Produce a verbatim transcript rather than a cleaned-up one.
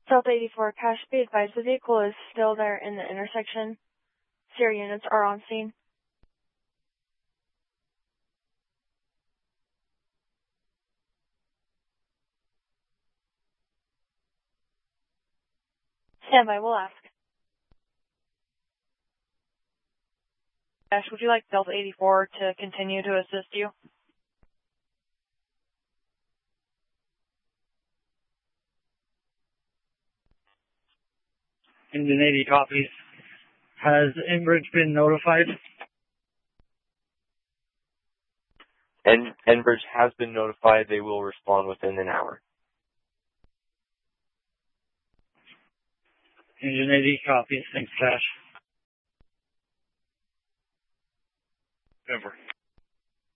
Delta eighty-four, Cash, be advised the vehicle is still there in the intersection. Sierra units are on scene. Stand by, we'll ask. Cash, would you like Delta eighty-four to continue to assist you? Engine eighty copies. Has Enbridge been notified? En Enbridge has been notified. They will respond within an hour. Engine eighty copies. Thanks, Cash. Denver.